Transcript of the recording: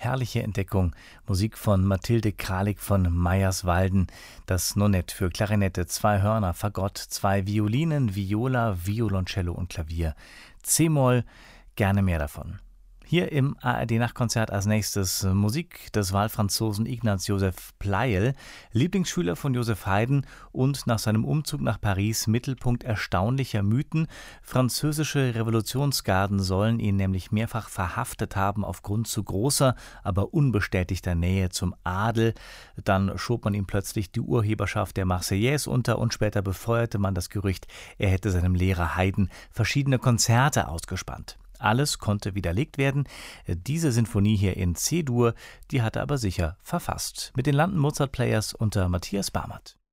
herrliche Entdeckung. Musik von Mathilde Kralik von Meyerswalden. Das Nonett für Klarinette, 2 Hörner, Fagott, 2 Violinen, Viola, Violoncello und Klavier. C-Moll, gerne mehr davon. Hier im ARD-Nachtkonzert als nächstes Musik des Wahlfranzosen Ignaz Joseph Pleyel, Lieblingsschüler von Joseph Haydn und nach seinem Umzug nach Paris Mittelpunkt erstaunlicher Mythen. Französische Revolutionsgarden sollen ihn nämlich mehrfach verhaftet haben aufgrund zu großer, aber unbestätigter Nähe zum Adel. Dann schob man ihm plötzlich die Urheberschaft der Marseillaise unter und später befeuerte man das Gerücht, er hätte seinem Lehrer Haydn verschiedene Konzerte ausgespannt. Alles konnte widerlegt werden. Diese Sinfonie hier in C-Dur, die hat er aber sicher verfasst. Mit den London Mozart Players unter Matthias Barmert.